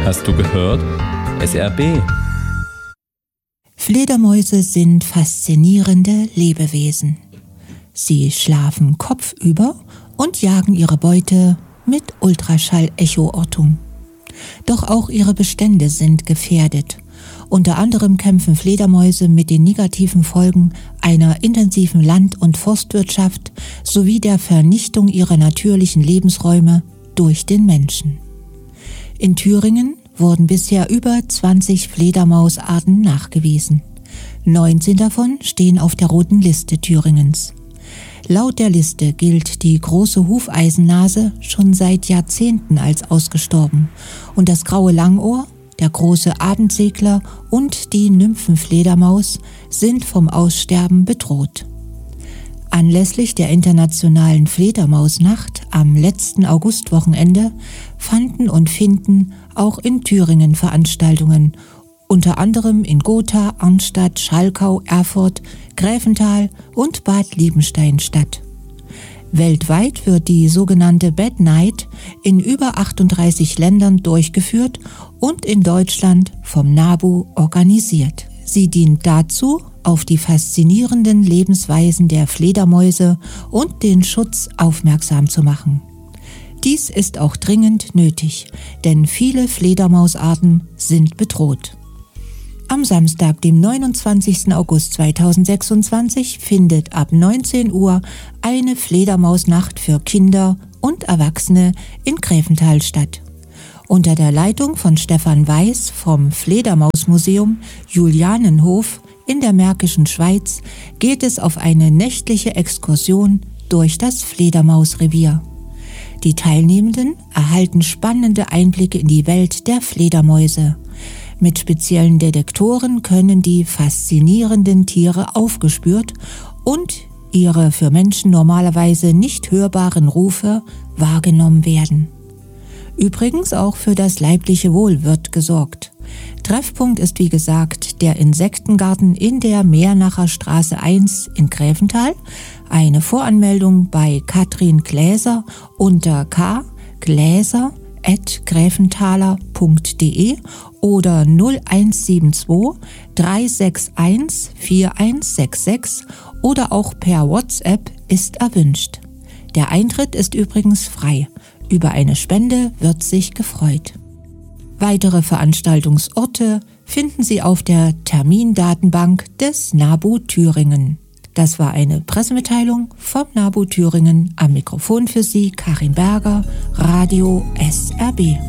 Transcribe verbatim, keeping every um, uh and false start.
Hast du gehört? S R B. Fledermäuse sind faszinierende Lebewesen. Sie schlafen kopfüber und jagen ihre Beute mit Ultraschall-Echoortung. Doch auch ihre Bestände sind gefährdet. Unter anderem kämpfen Fledermäuse mit den negativen Folgen einer intensiven Land- und Forstwirtschaft sowie der Vernichtung ihrer natürlichen Lebensräume durch den Menschen. In Thüringen wurden bisher über zwanzig Fledermausarten nachgewiesen. neunzehn davon stehen auf der roten Liste Thüringens. Laut der Liste gilt die große Hufeisennase schon seit Jahrzehnten als ausgestorben und das graue Langohr, der große Abendsegler und die Nymphenfledermaus sind vom Aussterben bedroht. Anlässlich der internationalen Fledermausnacht am letzten Augustwochenende fanden und finden auch in Thüringen Veranstaltungen, unter anderem in Gotha, Arnstadt, Schalkau, Erfurt, Gräfental und Bad Liebenstein statt. Weltweit wird die sogenannte Bat Night in über achtunddreißig Ländern durchgeführt und in Deutschland vom NABU organisiert. Sie dient dazu, auf die faszinierenden Lebensweisen der Fledermäuse und den Schutz aufmerksam zu machen. Dies ist auch dringend nötig, denn viele Fledermausarten sind bedroht. Am Samstag, dem neunundzwanzigsten August zweitausendsechsundzwanzig, findet ab neunzehn Uhr eine Fledermausnacht für Kinder und Erwachsene in Gräfental statt. Unter der Leitung von Stefan Weiß vom Fledermausmuseum Julianenhof in der Märkischen Schweiz geht es auf eine nächtliche Exkursion durch das Fledermausrevier. Die Teilnehmenden erhalten spannende Einblicke in die Welt der Fledermäuse. Mit speziellen Detektoren können die faszinierenden Tiere aufgespürt und ihre für Menschen normalerweise nicht hörbaren Rufe wahrgenommen werden. Übrigens auch für das leibliche Wohl wird gesorgt. Treffpunkt ist wie gesagt der Insektengarten in der Meernacher Straße eins in Gräfental. Eine Voranmeldung bei Katrin Gläser unter k gläser at gräfenthaler punkt de oder null eins sieben zwei drei sechs eins vier eins sechs sechs oder auch per WhatsApp ist erwünscht. Der Eintritt ist übrigens frei. Über eine Spende wird sich gefreut. Weitere Veranstaltungsorte finden Sie auf der Termindatenbank des NABU Thüringen. Das war eine Pressemitteilung vom NABU Thüringen. Am Mikrofon für Sie Karin Berger, Radio S R B.